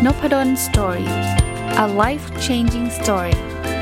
Nopadon Story. A life-changing story.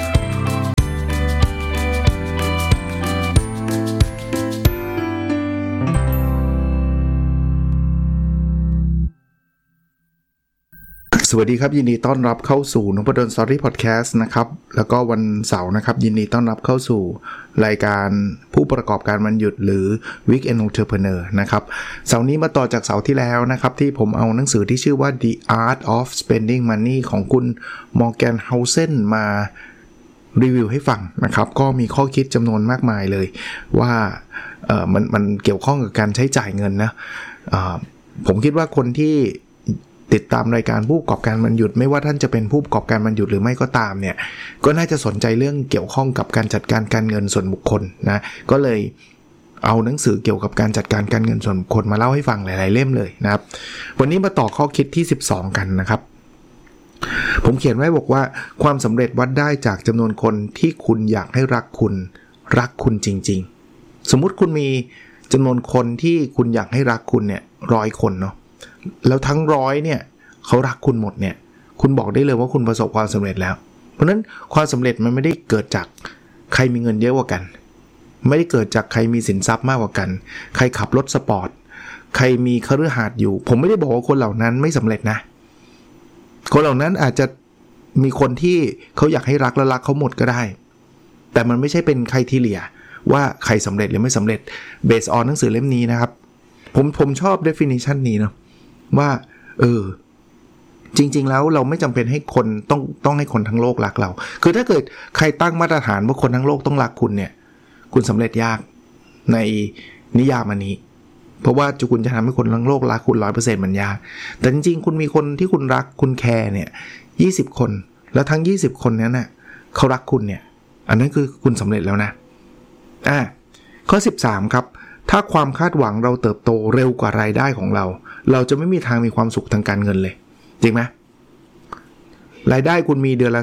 สวัสดีครับยินดีต้อนรับเข้าสู่นพดล Story Podcast นะครับแล้วก็วันเสาร์นะครับยินดีต้อนรับเข้าสู่รายการผู้ประกอบการวันหยุดหรือ Weekend Entrepreneur นะครับเสาร์นี้มาต่อจากเสาร์ที่แล้วนะครับที่ผมเอาหนังสือที่ชื่อว่า The Art of Spending Money ของคุณ Morgan Housel มารีวิวให้ฟังนะครับก็มีข้อคิดจำนวนมากมายเลยว่ามันเกี่ยวข้องกับการใช้จ่ายเงินนะผมคิดว่าคนที่ติดตามรายการผู้ประกอบการวันหยุดไม่ว่าท่านจะเป็นผู้ประกอบการวันหยุดหรือไม่ก็ตามเนี่ยก็น่าจะสนใจเรื่องเกี่ยวข้องกับการจัดการการเงินส่วนบุคคลนะก็เลยเอาหนังสือเกี่ยวกับการจัดการการเงินส่วนบุคคลมาเล่าให้ฟังหลายๆเล่มเลยนะครับวันนี้มาต่อข้อคิดที่12กันนะครับผมเขียนไว้บอกว่าความสำเร็จวัดได้จากจำนวนคนที่คุณอยากให้รักคุณจริงๆสมมุติคุณมีจำนวนคนที่คุณอยากให้รักคุณเนี่ย100 คนเนาะแล้วทั้ง100เนี่ยเขารักคุณหมดเนี่ยคุณบอกได้เลยว่าคุณประสบความสำเร็จแล้วเพราะนั้นความสำเร็จมันไม่ได้เกิดจากใครมีเงินเยอะกว่ากันไม่ได้เกิดจากใครมีสินทรัพย์มากกว่ากันใครขับรถสปอร์ตใครมีคฤหาสน์อยู่ผมไม่ได้บอกว่าคนเหล่านั้นไม่สำเร็จนะคนเหล่านั้นอาจจะมีคนที่เขาอยากให้รักและรักเขาหมดก็ได้แต่มันไม่ใช่เป็นใครที่เหลียว่าใครสำเร็จหรือไม่สำเร็จ based on หนังสือเล่มนี้นะครับผมชอบ definition นี้เนาะว่าจริงๆแล้วเราไม่จำเป็นให้คนต้องให้คนทั้งโลกรักเราคือถ้าเกิดใครตั้งมาตรฐานว่าคนทั้งโลกต้องรักคุณเนี่ยคุณสำเร็จยากในนิยามอันนี้เพราะว่าคุณจะทำให้คนทั้งโลกรักคุณ 100% มันยากแต่จริงๆคุณมีคนที่คุณรักคุณแคร์เนี่ย20 คนแล้วทั้ง20 คนนั้นน่ะเขารักคุณเนี่ยอันนั้นคือคุณสำเร็จแล้วนะข้อ13ครับถ้าความคาดหวังเราเติบโตเร็วกว่ารายได้ของเราจะไม่มีทางมีความสุขทางการเงินเลยจริงไหมรายได้คุณมีเดือนละ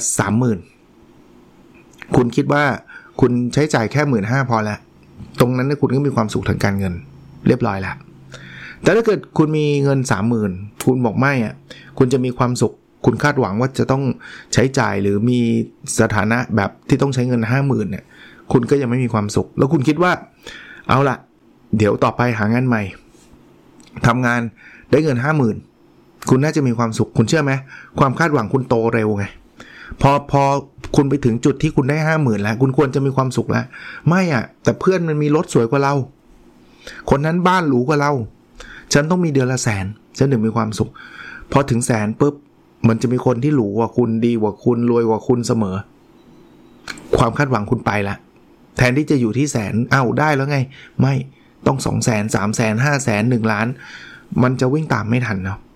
30,000 คุณคิดว่าคุณใช้จ่ายแค่ 15,000 พอแล้วตรงนั้นเนี่ยคุณก็มีความสุขทางการเงินเรียบร้อยแล้วแต่ถ้าเกิดคุณมีเงิน 30,000 คุณบอกไม่คุณจะมีความสุขคุณคาดหวังว่าจะต้องใช้จ่ายหรือมีสถานะแบบที่ต้องใช้เงิน 50,000 เนี่ยคุณก็ยังไม่มีความสุขแล้วคุณคิดว่าเอาล่ะเดี๋ยวต่อไปหางานใหม่ทำงานได้เงิน 50,000 คุณน่าจะมีความสุขคุณเชื่อไหมความคาดหวังคุณโตเร็วไงพอคุณไปถึงจุดที่คุณได้ 50,000 แล้วคุณควรจะมีความสุขแล้วไม่แต่เพื่อนมันมีรถสวยกว่าเราคนนั้นบ้านหรูกว่าเราฉันต้องมีเดือนละ100,000ฉันถึงมีความสุขพอถึง100,000ปุ๊บมันจะมีคนที่หรูกว่าคุณดีกว่าคุณรวยกว่าคุณเสมอความคาดหวังคุณไปละแทนที่จะอยู่ที่100,000ได้แล้วไงไม่ต้อง 200,000 300,000 500,000 1 ล้านมันจะวิ่งตามไม่ทันเนาะ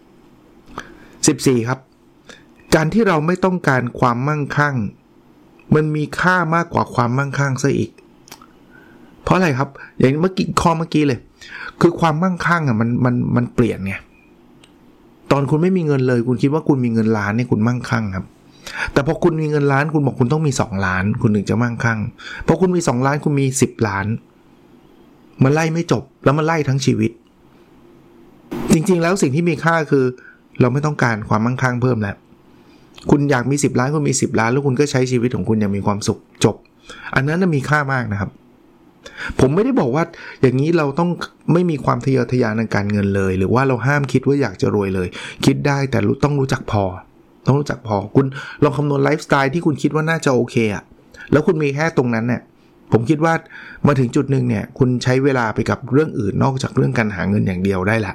14ครับการที่เราไม่ต้องการความมั่งคั่งมันมีค่ามากกว่าความมั่งคั่งซะอีกเพราะอะไรครับอย่างเมื่อกี้เลยคือความมั่งคั่งมันเปลี่ยนไงตอนคุณไม่มีเงินเลยคุณคิดว่าคุณมีเงินล้านเนี่ยคุณมั่งคั่งครับแต่พอคุณมีเงินล้านคุณบอกคุณต้องมี2 ล้านคุณถึงจะมั่งคั่งพอคุณมี2 ล้านคุณมี10 ล้านมันไล่ไม่จบแล้วมันไล่ทั้งชีวิตจริงๆแล้วสิ่งที่มีค่าคือเราไม่ต้องการความมั่งคั่งเพิ่มแล้วคุณอยากมี10 ล้านคุณมี10 ล้านแล้วคุณก็ใช้ชีวิตของคุณอย่างมีความสุขจบอันนั้นน่ะมีค่ามากนะครับผมไม่ได้บอกว่าอย่างนี้เราต้องไม่มีความทะเยอทะยานทางการเงินเลยหรือว่าเราห้ามคิดว่าอยากจะรวยเลยคิดได้แต่ต้องรู้จักพอต้องรู้จักพอคุณลองคำนวณไลฟ์สไตล์ที่คุณคิดว่าน่าจะโอเคแล้วคุณมีแค่ตรงนั้นเนี่ยผมคิดว่ามาถึงจุดนึงเนี่ยคุณใช้เวลาไปกับเรื่องอื่นนอกจากเรื่องการหาเงินอย่างเดียวได้ละ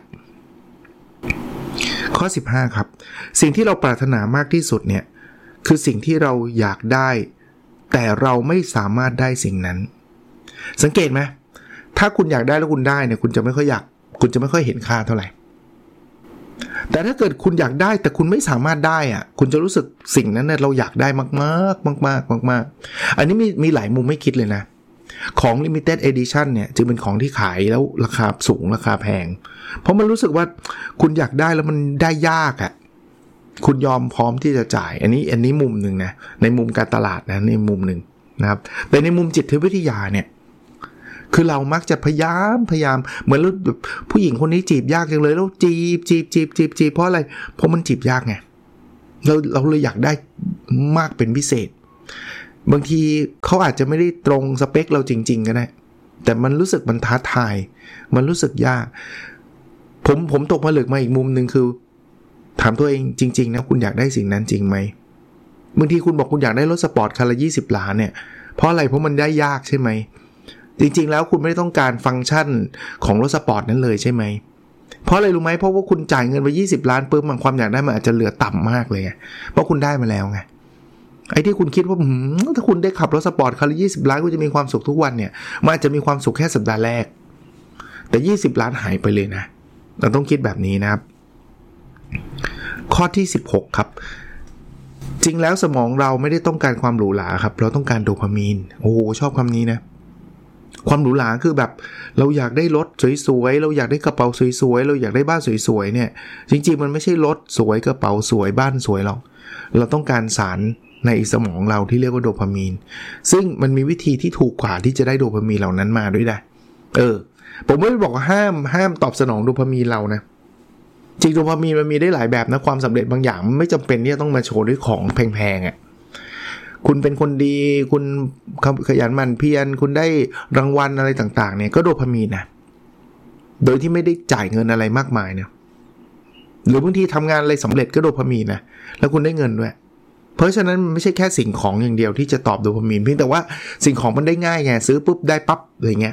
ข้อ15ครับสิ่งที่เราปรารถนามากที่สุดเนี่ยคือสิ่งที่เราอยากได้แต่เราไม่สามารถได้สิ่งนั้นสังเกตไหมถ้าคุณอยากได้แล้วคุณได้เนี่ยคุณจะไม่ค่อยเห็นค่าเท่าไหร่แต่ถ้าเกิดคุณอยากได้แต่คุณไม่สามารถได้คุณจะรู้สึกสิ่งนั้นเนี่ยเราอยากได้มากๆอันนี้มีหลายมุมไม่คิดเลยนะของ limited edition เนี่ยจึงเป็นของที่ขายแล้วราคาสูงราคาแพงเพราะมันรู้สึกว่าคุณอยากได้แล้วมันได้ยากคุณยอมพร้อมที่จะจ่ายอันนี้มุมนึงนะในมุมการตลาดนะในมุมนึงนะครับแต่ในมุมจิตวิทยาเนี่ยคือเรามักจะพยายามเหมือนผู้หญิงคนนี้จีบยากจังเลยแล้วจีบเพราะอะไรเพราะมันจีบยากไงเราเลยอยากได้มากเป็นพิเศษบางทีเขาอาจจะไม่ได้ตรงสเปคเราจริงๆก็ได้แต่มันรู้สึกมันท้าทายมันรู้สึกยากผมตกผลึกมาอีกมุมนึงคือถามตัวเองจริงๆนะคุณอยากได้สิ่งนั้นจริงไหมบางทีคุณบอกคุณอยากได้รถสปอร์ตคันละ20 ล้านเนี่ยเพราะอะไรเพราะมันได้ยากใช่ไหมจริงๆแล้วคุณไม่ได้ต้องการฟังก์ชันของรถสปอร์ตนั้นเลยใช่ไหมเพราะอะไรรู้ไหมเพราะว่าคุณจ่ายเงินไป20 ล้านปุ๊บมันความอยากได้มันอาจจะเหลือต่ำมากเลยเพราะคุณได้มาแล้วไงไอ้ที่คุณคิดว่าถ้าคุณได้ขับรถสปอร์ตคันละ20 ล้านคุณจะมีความสุขทุกวันเนี่ยมันอาจจะมีความสุขแค่สัปดาห์แรกแต่20 ล้านหายไปเลยนะเราต้องคิดแบบนี้นะครับข้อที่16ครับจริงแล้วสมองเราไม่ได้ต้องการความหรูหราครับเราต้องการโดพามีนโอ้โหชอบคำนี้นะความหรูหราคือแบบเราอยากได้รถสวยๆเราอยากได้กระเป๋าสวยๆเราอยากได้บ้านสวยๆเนี่ยจริงๆมันไม่ใช่รถสวยกระเป๋าสวยบ้านสวยหรอกเราต้องการสารในสมองเราที่เรียกว่าโดพามีนซึ่งมันมีวิธีที่ถูกกว่าที่จะได้โดพามีนเหล่านั้นมาด้วยนะผมไม่ได้บอกว่าห้ามตอบสนองโดพามีนเรานะจริงโดพามีนมันมีได้หลายแบบนะความสำเร็จบางอย่างมันไม่จำเป็นที่จะต้องมาโชว์ด้วยของแพงๆคุณเป็นคนดีคุณขยันหมั่นเพียรคุณได้รางวัลอะไรต่างๆเนี่ยก็โดพามีนนะโดยที่ไม่ได้จ่ายเงินอะไรมากมายนะหรือบางทีทำงานอะไรสำเร็จก็โดพามีนนะแล้วคุณได้เงินด้วยเพราะฉะนั้นมันไม่ใช่แค่สิ่งของอย่างเดียวที่จะตอบโดพามีนเพียงแต่ว่าสิ่งของมันได้ง่ายไงซื้อปุ๊บได้ปั๊บอะไรเงี้ย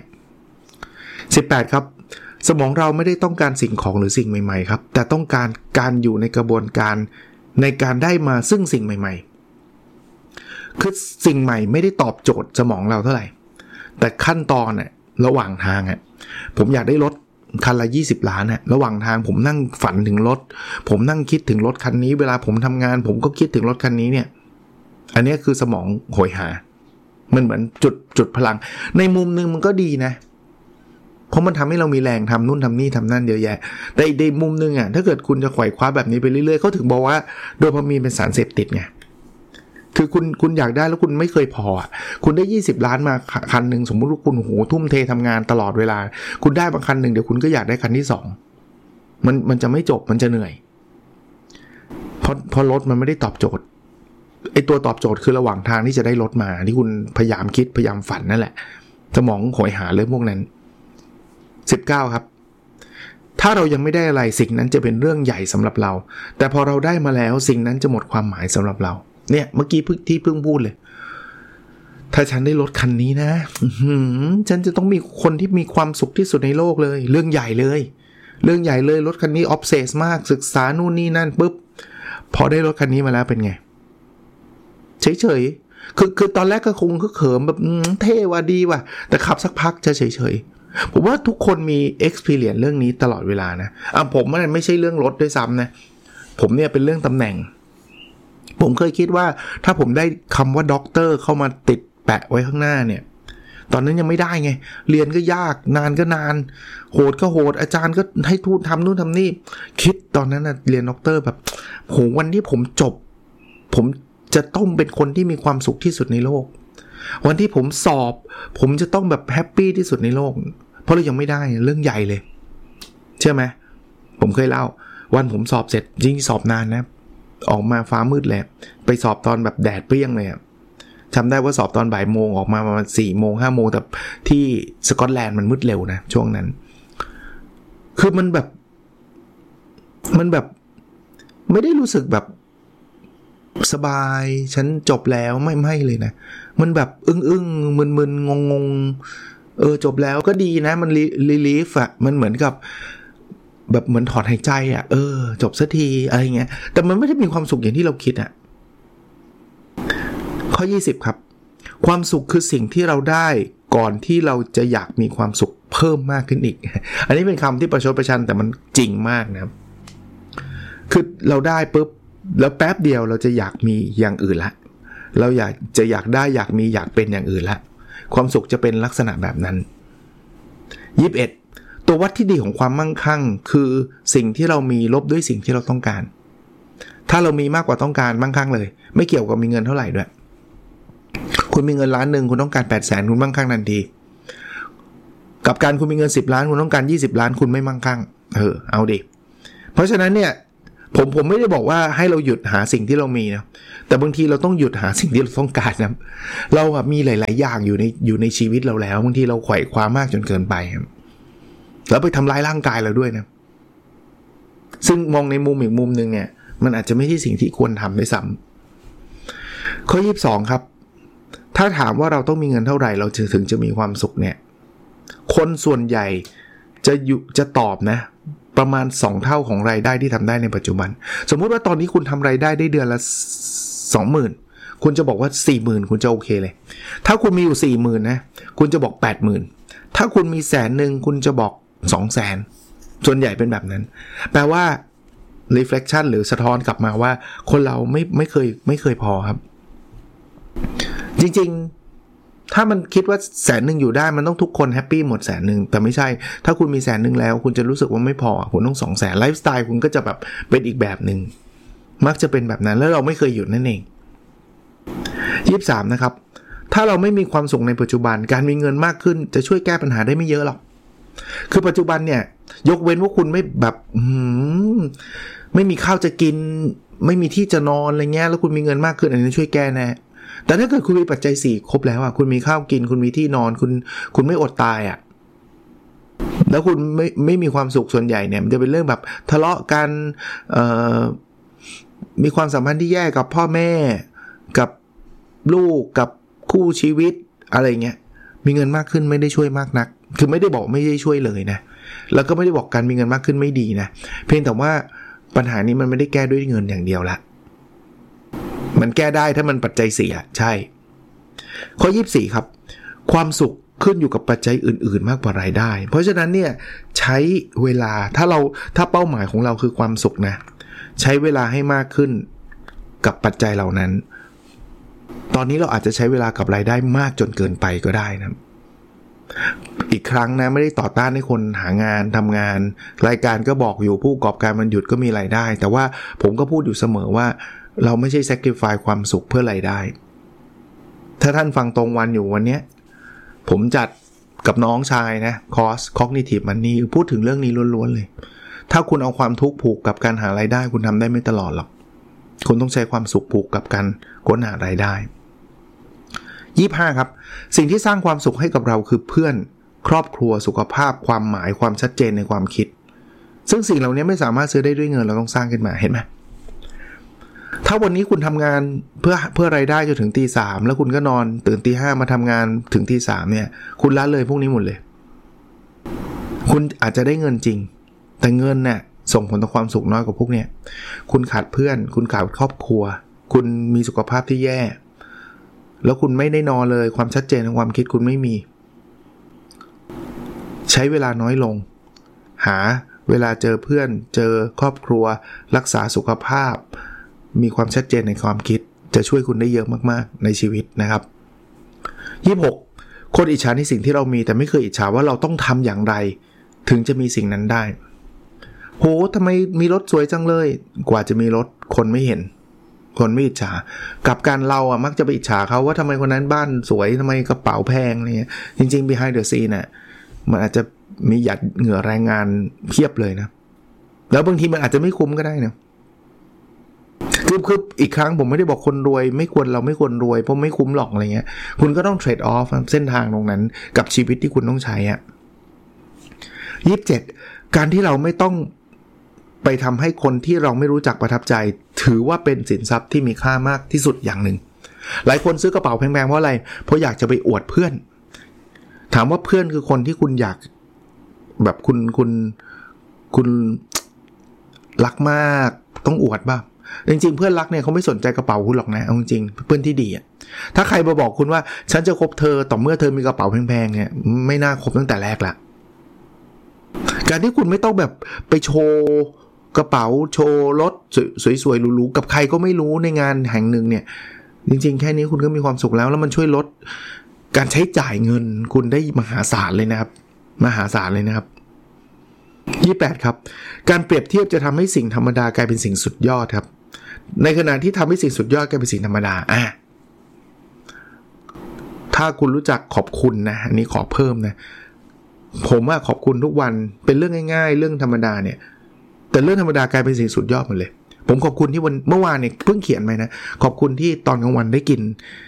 18ครับสมองเราไม่ได้ต้องการสิ่งของหรือสิ่งใหม่ๆครับแต่ต้องการอยู่ในกระบวนการในการได้มาซึ่งสิ่งใหม่ๆคือสิ่งใหม่ไม่ได้ตอบโจทย์สมองเราเท่าไหร่แต่ขั้นตอนน่ะระหว่างทางผมอยากได้รถคันละ20 ล้านระหว่างทางผมนั่งฝันถึงรถผมนั่งคิดถึงรถคันนี้เวลาผมทำงานผมก็คิดถึงรถคันนี้เนี่ยอันนี้คือสมองโหยหามันเหมือนจุดพลังในมุมนึงมันก็ดีนะเพราะมันทำให้เรามีแรงทำนู่นทำนี่ทำนั่นเยอะแยะแต่ในมุมนึงถ้าเกิดคุณจะไขว่คว้าแบบนี้ไปเรื่อยๆเขาถึงบอกว่าโดพามีนเป็นสารเสพติดไงคือคุณอยากได้แล้วคุณไม่เคยพอคุณได้20 ล้านมาคันนึงสมมุติว่าคุณทุ่มเททำงานตลอดเวลาคุณได้บางคันนึงเดี๋ยวคุณก็อยากได้คันที่2มันจะไม่จบมันจะเหนื่อยเพราะรถมันไม่ได้ตอบโจทย์ไอ้ตัวตอบโจทย์คือระหว่างทางที่จะได้รถมาที่คุณพยายามคิดพยายามฝันนั่นแหละสมองโหยหาเรื่องพวกนั้น19ครับถ้าเรายังไม่ได้อะไรสิ่งนั้นจะเป็นเรื่องใหญ่สำหรับเราแต่พอเราได้มาแล้วสิ่งนั้นจะหมดความหมายสำหรับเราเนี่ยเมื่อกี้ที่เพิ่งพูดเลยถ้าฉันได้รถคันนี้นะฉันจะต้องมีคนที่มีความสุขที่สุดในโลกเลยเรื่องใหญ่เลยรถคันนี้ออฟเซสมากศึกษานู่นนี่นั่นปุ๊บพอได้รถคันนี้มาแล้วเป็นไงเฉยๆคือตอนแรกก็คงเขิมแบบเท่ว่ะดีว่ะแต่ขับสักพักจะเฉยๆผมว่าทุกคนมี experience เรื่องนี้ตลอดเวลานะผมมันไม่ใช่เรื่องรถด้วยซ้ำนะผมเนี่ยเป็นเรื่องตำแหน่งผมเคยคิดว่าถ้าผมได้คำว่าด็อกเตอร์เข้ามาติดแปะไว้ข้างหน้าเนี่ยตอนนั้นยังไม่ได้ไงเรียนก็ยากนานก็นานโหดก็โหดอาจารย์ก็ให้ทูตทำนู่นทำนี่คิดตอนนั้นเรียนด็อกเตอร์แบบโหวันที่ผมจบผมจะต้องเป็นคนที่มีความสุขที่สุดในโลกวันที่ผมสอบผมจะต้องแบบแฮปปี้ที่สุดในโลกเพราะเรายังไม่ได้เรื่องใหญ่เลยเชื่อไหมผมเคยเล่าวันผมสอบเสร็จจริงสอบนานนะออกมาฟ้ามืดเลยไปสอบตอนแบบแดดเปรี้ยงเลยจำได้ว่าสอบตอนบ่ายโมงออกมาประมาณ4 โมง 5 โมงแต่ที่สกอตแลนด์มันมืดเร็วนะช่วงนั้นคือมันแบบไม่ได้รู้สึกแบบสบายฉันจบแล้วไม่เลยนะมันแบบอึ้งมึนงงจบแล้วก็ดีนะมันรีลีฟมันเหมือนกับแบบเหมือนถอดหายใจจบสักทีอะไรเงี้ยแต่มันไม่ได้มีความสุขอย่างที่เราคิดข้อ20ครับความสุขคือสิ่งที่เราได้ก่อนที่เราจะอยากมีความสุขเพิ่มมากขึ้นอีกอันนี้เป็นคำที่ประชดประชันแต่มันจริงมากนะครับคือเราได้ปุ๊บแล้วแป๊บเดียวเราจะอยากมีอย่างอื่นละเราอยากได้อยากมีอยากเป็นอย่างอื่นละความสุขจะเป็นลักษณะแบบนั้น21ตัววัดที่ดีของความมั่งคั่งคือสิ่งที่เรามีลบด้วยสิ่งที่เราต้องการถ้าเรามีมากกว่าต้องการมั่งคั่งเลยไม่เกี่ยวกับมีเงินเท่าไหร่ด้วยคุณมีเงิน1 ล้านคุณต้องการ 800,000 คุณมั่งคั่งทันทีกับการคุณมีเงิน10 ล้านคุณต้องการ20 ล้านคุณไม่มั่งคั่งเอาดิเพราะฉะนั้นเนี่ยผมไม่ได้บอกว่าให้เราหยุดหาสิ่งที่เรามีนะแต่บางทีเราต้องหยุดหาสิ่งที่เราต้องการนะเราอะมีหลายๆอย่างอยู่ในชีวิตเราแล้วบางทีเราไขว่คว้ามากจนเกินไปแล้วไปทำร้ายร่างกายเราด้วยนะซึ่งมองในมุมอีกมุมนึงเนี่ยมันอาจจะไม่ใช่สิ่งที่ควรทำด้วยซ้ำข้อ22ครับถ้าถามว่าเราต้องมีเงินเท่าไหร่เราถึงจะมีความสุขเนี่ยคนส่วนใหญ่จะตอบนะประมาณ2เท่าของรายได้ที่ทำได้ในปัจจุบันสมมุติว่าตอนนี้คุณทำรายได้ได้เดือนละ 20,000 คุณจะบอกว่า 40,000 คุณจะโอเคเลยถ้าคุณมีอยู่ 40,000 นะคุณจะบอก 80,000 ถ้าคุณมี100,000คุณจะบอก 200,000 ส่วนใหญ่เป็นแบบนั้นแปลว่า reflection หรือสะท้อนกลับมาว่าคนเราไม่เคยพอครับจริงๆถ้ามันคิดว่า100,000อยู่ได้มันต้องทุกคนแฮปปี้หมด100,000แต่ไม่ใช่ถ้าคุณมี100,000แล้วคุณจะรู้สึกว่าไม่พอคุณต้อง200,000ไลฟ์สไตล์คุณก็จะแบบเป็นอีกแบบนึงมักจะเป็นแบบนั้นแล้วเราไม่เคยหยุดนั่นเอง23นะครับถ้าเราไม่มีความสุขในปัจจุบันการมีเงินมากขึ้นจะช่วยแก้ปัญหาได้ไม่เยอะหรอกคือปัจจุบันเนี่ยยกเว้นว่าคุณไม่แบบไม่มีข้าวจะกินไม่มีที่จะนอนอะไรเงี้ยแล้วคุณมีเงินมากขึ้นอันนี้ช่วยแก้แน่แต่ถ้าเกิดคุณมีปัจจัย4ครบแล้วอ่ะคุณมีข้าวกินคุณมีที่นอนคุณไม่อดตายอ่ะแล้วคุณไม่มีความสุขส่วนใหญ่เนี่ยมันจะเป็นเรื่องแบบทะเลาะกันมีความสัมพันธ์ที่แย่กับพ่อแม่กับลูกกับคู่ชีวิตอะไรเงี้ยมีเงินมากขึ้นไม่ได้ช่วยมากนักคือไม่ได้บอกไม่ได้ช่วยเลยนะแล้วก็ไม่ได้บอกการมีเงินมากขึ้นไม่ดีนะเพียงแต่ว่าปัญหานี้มันไม่ได้แก้ด้วยเงินอย่างเดียวละมันแก้ได้ถ้ามันปัจจัย4ใช่ข้อ24ครับความสุขขึ้นอยู่กับปัจจัยอื่นๆมากกว่ารายได้เพราะฉะนั้นเนี่ยใช้เวลาถ้าเป้าหมายของเราคือความสุขนะใช้เวลาให้มากขึ้นกับปัจจัยเหล่านั้นตอนนี้เราอาจจะใช้เวลากับรายได้มากจนเกินไปก็ได้นะอีกครั้งนะไม่ได้ต่อต้านให้คนหางานทำงานรายการก็บอกอยู่ผู้ประกอบการมันหยุดก็มีรายได้แต่ว่าผมก็พูดอยู่เสมอว่าเราไม่ใช่ sacrifice ความสุขเพื่อรายได้ถ้าท่านฟังตรงวันอยู่วันนี้ผมจัดกับน้องชายนะคอร์ส Cognitive Money พูดถึงเรื่องนี้ล้วนๆเลยถ้าคุณเอาความทุกข์ผูกกับการหารายได้คุณทำได้ไม่ตลอดหรอกคุณต้องใช้ความสุขผูกกับการค้นหารายได้25ครับสิ่งที่สร้างความสุขให้กับเราคือเพื่อนครอบครัวสุขภาพความหมายความชัดเจนในความคิดซึ่งสิ่งเหล่านี้ไม่สามารถซื้อได้ด้วยเงินเราต้องสร้างขึ้นมาเห็นไหมถ้าวันนี้คุณทำงานเพื่อรายได้จนถึงตี 3แล้วคุณก็นอนตื่นตี 5มาทำงานถึงตี 3เนี่ยคุณละเลยพวกนี้หมดเลยคุณอาจจะได้เงินจริงแต่เงินเนี่ยส่งผลต่อความสุขน้อยกว่าพวกเนี้ยคุณขาดเพื่อนคุณขาดครอบครัวคุณมีสุขภาพที่แย่แล้วคุณไม่ได้นอนเลยความชัดเจนในความคิดคุณไม่มีใช้เวลาน้อยลงหาเวลาเจอเพื่อนเจอครอบครัวรักษาสุขภาพมีความชัดเจนในความคิดจะช่วยคุณได้เยอะมากๆในชีวิตนะครับ26คนอิจฉาในสิ่งที่เรามีแต่ไม่เคยอิจฉาว่าเราต้องทำอย่างไรถึงจะมีสิ่งนั้นได้โหทำไมมีรถสวยจังเลยกว่าจะมีรถคนไม่เห็นคนไม่อิจฉากับการเราอ่ะมักจะไปอิจฉาเขาว่าทำไมคนนั้นบ้านสวยทำไมกระเป๋าแพงอะไรเงี้ยจริงๆ behind the scene น่ะมันอาจจะมีหยัดเหงื่อแรงงานเพียบเลยนะแล้วบางทีมันอาจจะไม่คุ้มก็ได้นะคืออีกครั้งผมไม่ได้บอกคนรวยเราไม่ควรรวยเพราะไม่คุ้มหรอกอะไรเงี้ยคุณก็ต้องเทรดออฟเส้นทางตรงนั้นกับชีวิตที่คุณต้องใช้อ่ะ27การที่เราไม่ต้องไปทำให้คนที่เราไม่รู้จักประทับใจถือว่าเป็นสินทรัพย์ที่มีค่ามากที่สุดอย่างหนึ่งหลายคนซื้อกระเป๋าแพงๆเพราะอะไรเพราะอยากจะไปอวดเพื่อนถามว่าเพื่อนคือคนที่คุณอยากแบบคุณรักมากต้องอวดบ้างจริงๆเพื่อนรักเนี่ยเขาไม่สนใจกระเป๋าคุณหรอกนะเอาจริงๆเพื่อนที่ดีอ่ะถ้าใครมาบอกคุณว่าฉันจะคบเธอต่อเมื่อเธอมีกระเป๋าแพงๆเนี่ยไม่น่าคบตั้งแต่แรกละการที่คุณไม่ต้องแบบไปโชว์กระเป๋าโชว์รถสวยๆหรูๆกับใครก็ไม่รู้ในงานแห่งหนึ่งเนี่ยจริงๆแค่นี้คุณก็มีความสุขแล้วมันช่วยลดการใช้จ่ายเงินคุณได้มหาศาลเลยนะครับมหาศาลเลยนะครับ28ครับการเปรียบเทียบจะทำให้สิ่งธรรมดากลายเป็นสิ่งสุดยอดครับในขณะที่ทำให้สิ่งสุดยอดกลายเป็นสิ่งธรรมดาถ้าคุณรู้จักขอบคุณนะอันนี้ขอเพิ่มนะผมขอบคุณทุกวันเป็นเรื่องง่ายๆเรื่องธรรมดาเนี่ยแต่เรื่องธรรมดากลายเป็นสิ่งสุดยอดหมดเลยผมขอบคุณที่เมื่อวานเนี่ยเพิ่งเขียนไปนะขอบคุณที่ตอนกลางวันได้กิน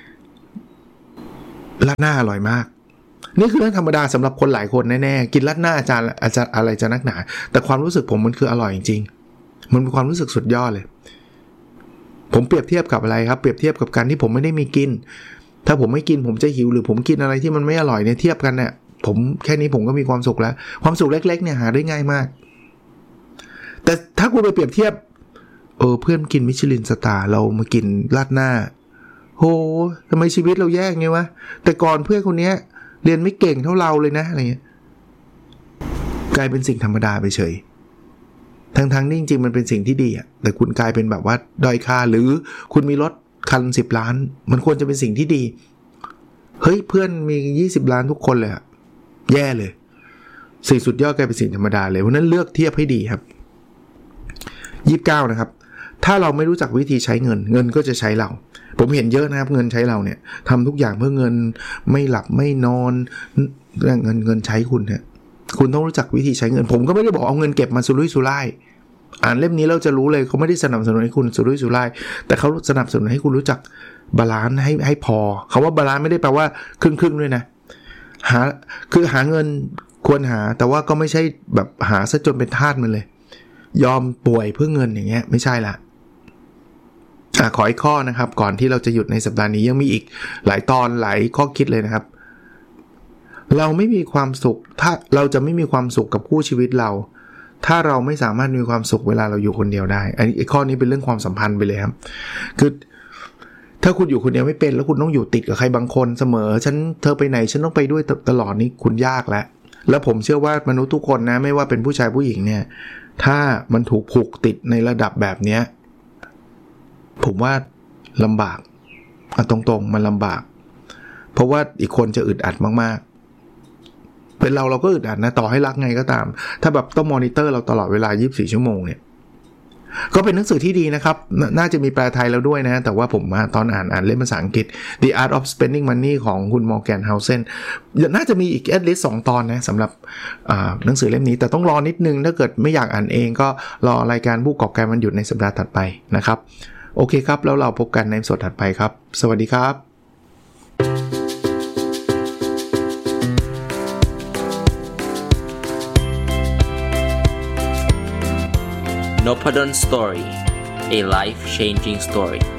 ราดหน้าอร่อยมากนี่คือเรื่องธรรมดาสำหรับคนหลายคนแน่ๆกินราดหน้าอาจารย์อะไรจะนักหนาแต่ความรู้สึกผมมันคืออร่อยจริงๆมันเป็นความรู้สึกสุดยอดเลยผมเปรียบเทียบกับอะไรครับเปรียบเทียบกับการที่ผมไม่ได้มีกินถ้าผมไม่กินผมจะหิวหรือผมกินอะไรที่มันไม่อร่อยเนี่ยเทียบกันเนี่ยผมแค่นี้ผมก็มีความสุขแล้วความสุขเล็กๆเนี่ยหาได้ง่ายมากแต่ถ้าคุณไปเปรียบเทียบเพื่อนกินมิชลินสตาร์เรามากินราดหน้าโหทำไมชีวิตเราแย่ไงวะแต่ก่อนเพื่อนคนนี้เรียนไม่เก่งเท่าเราเลยนะอะไรเงี้ยกลายเป็นสิ่งธรรมดาไปเฉยทั้งๆนี่จริงๆมันเป็นสิ่งที่ดีอะแต่คุณกลายเป็นแบบว่าด้อยค่าหรือคุณมีรถคัน10 ล้านมันควรจะเป็นสิ่งที่ดีเฮ้ยเพื่อนมี20 ล้านทุกคนเลยอะแย่เลยสิ่งสุดยอดกลายเป็นสิ่งธรรมดาเลยเพราะนั้นเลือกเทียบให้ดีครับ29นะครับถ้าเราไม่รู้จักวิธีใช้เงินก็จะใช้เราผมเห็นเยอะนะครับเงินใช้เราเนี่ยทำทุกอย่างเพื่อเงินไม่หลับไม่นอนเงินใช้คุณเนี่ยคุณต้องรู้จักวิธีใช้เงินผมก็ไม่ได้บอกเอาเงินเก็บมาสุรุ่ยสุร่ายอ่านเล่มนี้เราจะรู้เลยเขาไม่ได้สนับสนุนให้คุณสุรุ่ยสุร่ายแต่เขาสนับสนุนให้คุณรู้จักบาลานซ์ให้พอคำว่าบาลานซ์ไม่ได้แปลว่าครึ่งด้วยนะหาเงินควรหาแต่ว่าก็ไม่ใช่แบบหาซะจนเป็นทาสมันเลยยอมป่วยเพื่อเงินอย่างเงี้ยไม่ใช่ละขออีกข้อนะครับก่อนที่เราจะหยุดในสัปดาห์นี้ยังมีอีกหลายตอนหลายข้อคิดเลยนะครับเราไม่มีความสุขถ้าเราจะไม่มีความสุขกับคู่ชีวิตเราถ้าเราไม่สามารถมีความสุขเวลาเราอยู่คนเดียวได้อันนี้ข้อนี้เป็นเรื่องความสัมพันธ์ไปเลยครับคือถ้าคุณอยู่คนเดียวไม่เป็นแล้วคุณต้องอยู่ติดกับใครบางคนเสมอเธอไปไหนฉันต้องไปด้วยตลอดนี่คุณยากแล้วผมเชื่อว่ามนุษย์ทุกคนนะไม่ว่าเป็นผู้ชายผู้หญิงเนี่ยถ้ามันถูกผูกติดในระดับแบบเนี้ยผมว่าลำบากตรงๆมันลำบากเพราะว่าอีกคนจะอึดอัดมากๆเป็นเราก็อึดอัดนะต่อให้รักไงก็ตามถ้าแบบต้องมอนิเตอร์เราตลอดเวลา24 ชั่วโมงเนี่ยก็เป็นหนังสือที่ดีนะครับน่าจะมีแปลไทยแล้วด้วยนะแต่ว่าผมตอนอ่านเล่มภาษาอังกฤษ The Art of Spending Money ของคุณมอร์แกนเฮาเซนน่าจะมีอีก at least 2 ตอนนะสำหรับหนังสือเล่มนี้แต่ต้องรอนิดนึงถ้าเกิดไม่อยากอ่านเองก็รอรายการผู้ประกอบการวันหยุดในสัปดาห์ถัดไปนะครับโอเคครับแล้วเราพบกันในสดถัดไปครับสวัสดีครับ Nopadon Story, a life-changing story.